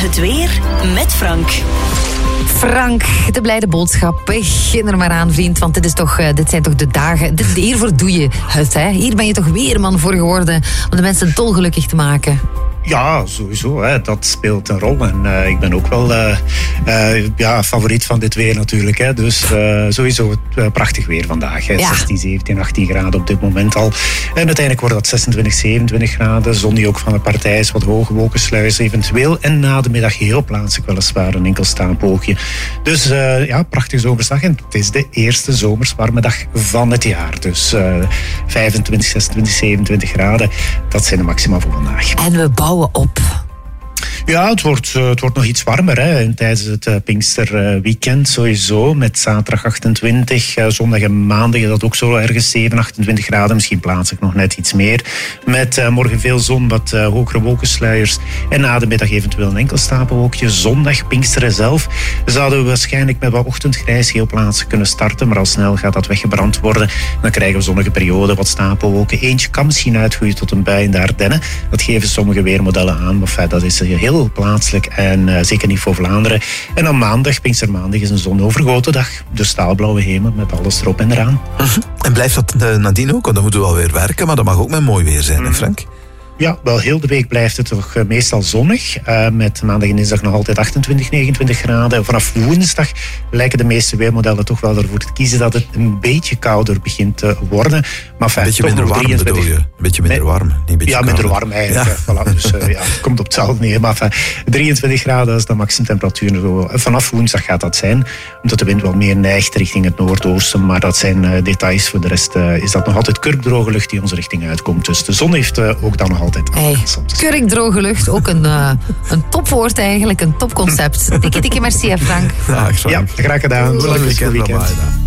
Het weer met Frank. Frank, de blijde boodschap. Begin er maar aan, vriend. Want dit zijn toch de dagen. Hiervoor doe je het, hè. Hier ben je toch weerman voor geworden om de mensen dolgelukkig te maken. Ja, sowieso. Hè. Dat speelt een rol. En ik ben ook wel favoriet van dit weer natuurlijk. Hè. Dus sowieso prachtig weer vandaag. Hè. Ja. 16, 17, 18 graden op dit moment al. En uiteindelijk wordt dat 26, 27 graden. Zon die ook van de partij is, wat hoge wolkensluizen eventueel. En na de middag heel plaatselijk weliswaar een enkel staapoogje. Dus prachtige zomersdag. En het is de eerste zomers warme dag van het jaar. Dus 25, 26, 27 graden. Dat zijn de maxima voor vandaag. En we bouwen op. Ja, het wordt nog iets warmer hè, tijdens het Pinksterweekend sowieso. Met zaterdag 28, zondag en maandag is dat ook zo ergens 7, 28 graden. Misschien plaatselijk nog net iets meer. Met morgen veel zon, wat hogere wolkensluiers. En na de middag eventueel een enkel stapelwolkje. Zondag, Pinksteren zelf, zouden we waarschijnlijk met wat ochtendgrijs heel plaatselijk kunnen starten. Maar al snel gaat dat weggebrand worden. Dan krijgen we zonnige periode, wat stapelwolken. Eentje kan misschien uitgroeien tot een bui in de Ardennen. Dat geven sommige weermodellen aan. Maar dat is heel plaatselijk en zeker niet voor Vlaanderen. En dan maandag, Pinkstermaandag, is een zonovergoten dag. Dus staalblauwe hemel met alles erop en eraan. En blijft dat nadien ook? Want dan moeten we wel weer werken, maar dat mag ook met mooi weer zijn, hè Frank? Ja, wel heel de week blijft het toch meestal zonnig. Met maandag en dinsdag nog altijd 28, 29 graden. Vanaf woensdag lijken de meeste weermodellen toch wel ervoor te kiezen dat het een beetje kouder begint te worden. Maar een beetje minder warm bedoel je? Een beetje minder warm, niet een beetje minder warm eigenlijk. Ja. Voilà, dus het komt op hetzelfde neer. Maar 23 graden is de maximumtemperatuur. Vanaf woensdag gaat dat zijn. Omdat de wind wel meer neigt richting het noordoosten. Maar dat zijn details. Voor de rest is dat nog altijd kurkdroge lucht die onze richting uitkomt. Dus de zon heeft ook dan nog altijd. Kurkdroge lucht, ook een topwoord eigenlijk, een topconcept. Dikke merci, Frank. Ja, graag gedaan. Goed weekend.